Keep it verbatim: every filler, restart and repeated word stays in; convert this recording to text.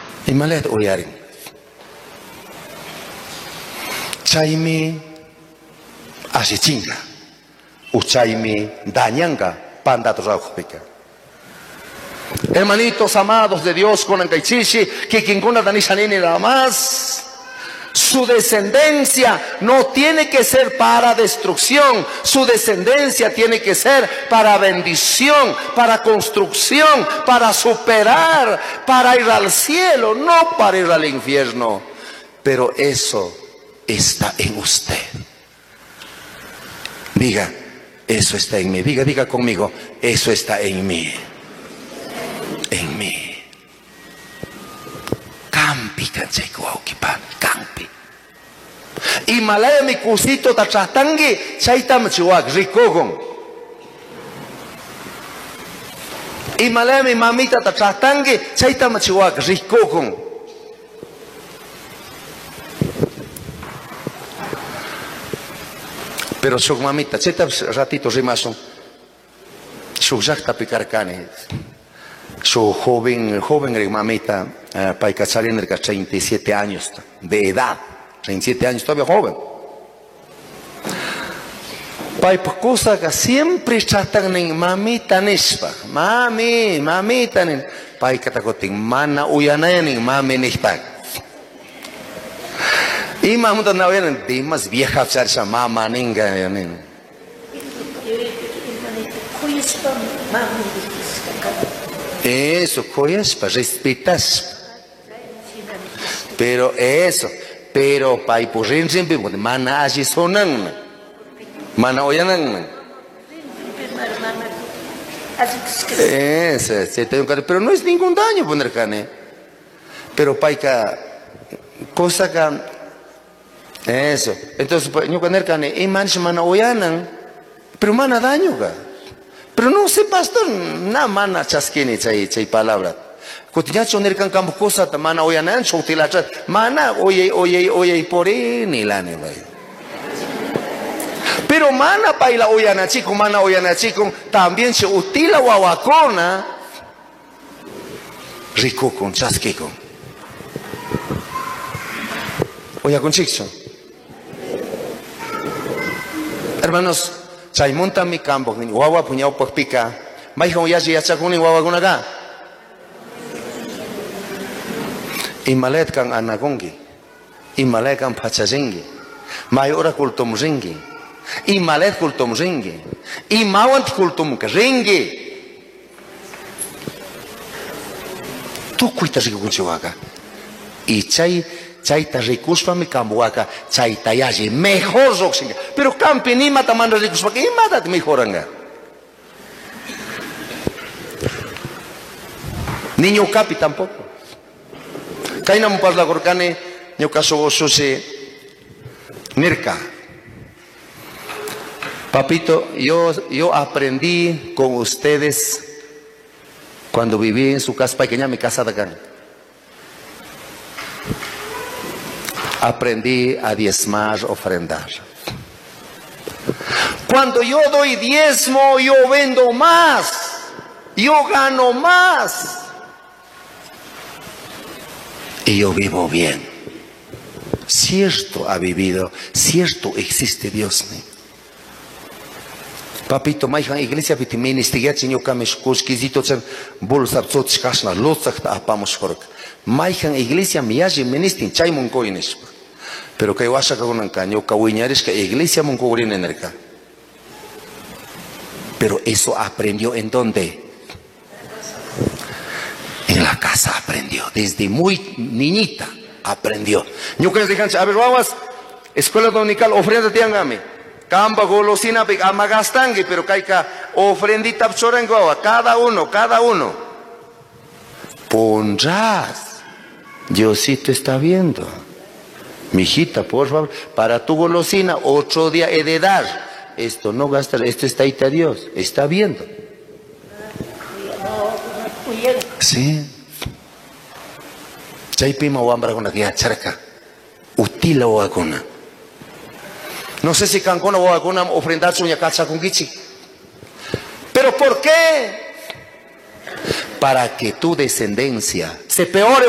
Imalet uyarin. Chaymi ashichinga. Uchaymi dañanga pandato raukpika. Hermanitos amados de Dios con Ankaichishi, que quien con Danishanini nada más. Su descendencia no tiene que ser para destrucción, su descendencia tiene que ser para bendición, para construcción, para superar, para ir al cielo, no para ir al infierno. Pero eso está en usted. Diga, eso está en mí. Diga, diga conmigo, eso está en mí. En mí. Campi kanchaykuwawkipan, campi. Y malaya mi cusito tachatangi, chaitam chihuak, ricogon. Y malaya mi mamita tachatangi, chaitam chihuak, ricogon. Pero su mamita, chaitam ratito rimason. Su jacta picarcane. Su joven, joven mamita, uh, paikachalien de treinta y siete años de edad, treinta y siete años, todavía joven. Paipakusa que siempre tratan en mamita nispa, mami, mamita nin, paikatakotin mana uyananin mami nispa. Y mamuta na uyanan, dimas vieja charcha mama ninga yanin. Eso, coyaspa, respetas. Pero eso, pero paipurin siempre, mana así sonan, mana oyanan. Eso, pero no es ningún daño poner carne. Pero paika, cosa que, eso. Entonces, yo poner carne, y mancha mana oyanan, pero mana daño ga. Pero no sé, pastor, na mana chaskini chay chay palabra. Kutinya choner kan kamu cosa mana oyanan chotila chat mana oye oye oye porini lane bay. Pero mana paila oyana chico mana oyana chico también se utila wawakona rico con chaskiko. Oya con chico. Hermanos, chay monta mi campo, wawa puñao por pica, maijo ya si ya chakuni wawa gunaga. Imalet kan anagongi, imalet kan pachazingi, mayora kultum ringi, imalet kultum ringi, imawant kultum ringi. Tu kuita rico kunchiwaka, y chay chay ta rikuspa mi cambuaka, chay tayaji mejor roxinga. Pero campi ni mata manda rikuspa, que mata te mejoranga. Niño capi tampoco. Kaina mupas la gorkane, yo caso susi nirka. Papito, yo yo aprendí con ustedes cuando viví en su casa pequeña, mi casa de acá. Aprendí a diezmar, ofrendar. Cuando yo doy diezmo, yo vendo más, yo gano más y yo vivo bien. Cierto ha vivido, cierto existe Dios. Papito, maija iglesia vitimini stigia chinyo kamishkush kizito chen bolsa tsot chkashna lotsakta apamos kork. Maija iglesia miyaji ministin chay monkoinish. Pero que washa kagunan kanyo kawiñaris que iglesia monkorin enerka. Pero eso aprendió en dónde? En la casa aprendió, desde muy niñita aprendió. Yo que les dije, a ver, vamos, escuela dominical, ofrenda tiangame. Camba golosina amagastangue, pero caica ofrendita pchorengoa, cada uno, cada uno. Pondrás. Diosito está viendo. Mijita, por favor, para tu golosina, otro día he de dar. Esto no gasta, esto está ahí a Dios, está viendo. Sí. Chaipima wambra con la charca. Utila o agona. No sé si cancona o alguna ofrendar su ñacacha con gichi. ¿Pero por qué? Para que tu descendencia se peore.